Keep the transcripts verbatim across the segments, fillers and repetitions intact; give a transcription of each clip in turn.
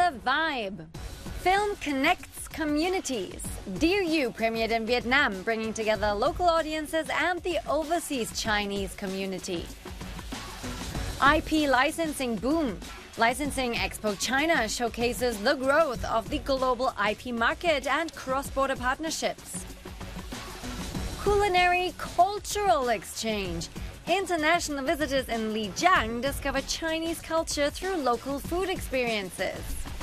The Vibe. Film connects communities. Dear You premiered in Vietnam, bringing together local audiences and the overseas Chinese community. I P licensing boom. Licensing Expo China showcases the growth of the global I P market and cross-border partnerships. Culinary cultural exchange. International visitors in Lijiang discover Chinese culture through local food experiences.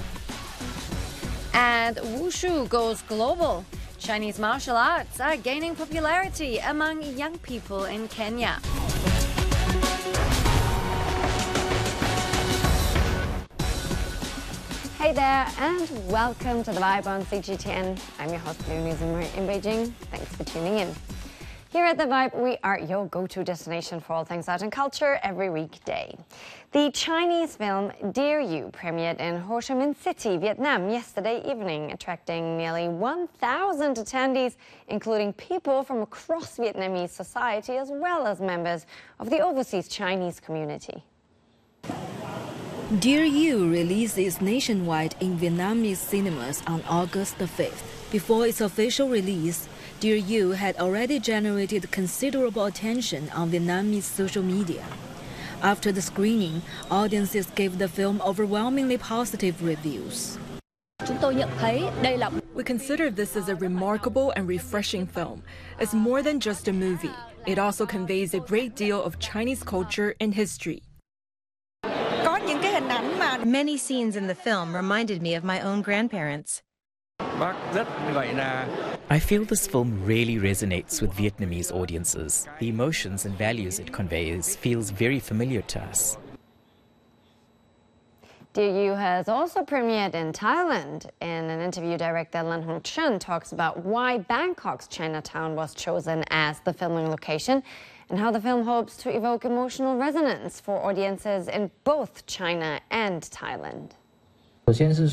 And Wushu goes global. Chinese martial arts are gaining popularity among young people in Kenya. Hey there, and welcome to The Vibe on C G T N. I'm your host, Leonie Zimmer in Beijing. Thanks for tuning in. Here at The Vibe, we are your go-to destination for all things art and culture every weekday. The Chinese film Dear You premiered in Ho Chi Minh City, Vietnam yesterday evening, attracting nearly one thousand attendees, including people from across Vietnamese society as well as members of the overseas Chinese community. Dear You releases nationwide in Vietnamese cinemas on August the fifth. Before its official release, Dear You had already generated considerable attention on Vietnamese social media. After the screening, audiences gave the film overwhelmingly positive reviews. We consider this as a remarkable and refreshing film. It's more than just a movie. It also conveys a great deal of Chinese culture and history. Many scenes in the film reminded me of my own grandparents. I feel this film really resonates with Vietnamese audiences. The emotions and values it conveys feels very familiar to us. Dear You has also premiered in Thailand. In an interview, director Lan Hong Chen talks about why Bangkok's Chinatown was chosen as the filming location and how the film hopes to evoke emotional resonance for audiences in both China and Thailand. We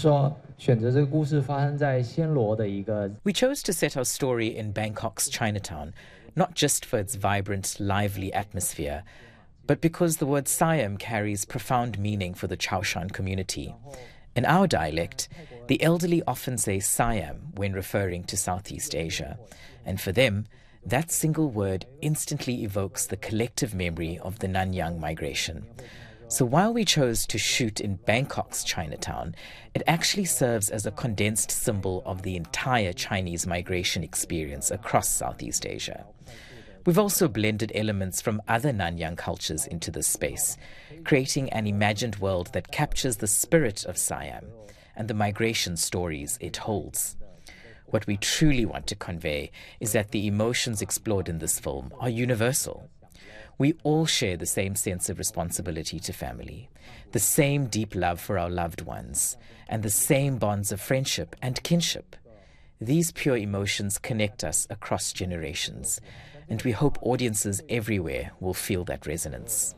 chose to set our story in Bangkok's Chinatown, not just for its vibrant, lively atmosphere, but because the word Siam carries profound meaning for the Chaoshan community. In our dialect, the elderly often say Siam when referring to Southeast Asia, and for them, that single word instantly evokes the collective memory of the Nanyang migration. So while we chose to shoot in Bangkok's Chinatown, it actually serves as a condensed symbol of the entire Chinese migration experience across Southeast Asia. We've also blended elements from other Nanyang cultures into this space, creating an imagined world that captures the spirit of Siam and the migration stories it holds. What we truly want to convey is that the emotions explored in this film are universal. We all share the same sense of responsibility to family, the same deep love for our loved ones, and the same bonds of friendship and kinship. These pure emotions connect us across generations, and we hope audiences everywhere will feel that resonance.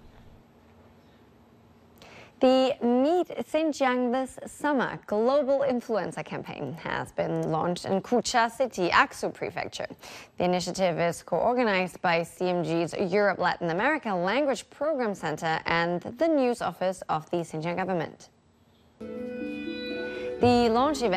The Meet Xinjiang This Summer Global Influencer Campaign has been launched in Kucha City, Aksu Prefecture. The initiative is co-organized by C M G's Europe Latin America Language Program Center and the News Office of the Xinjiang government. The launch event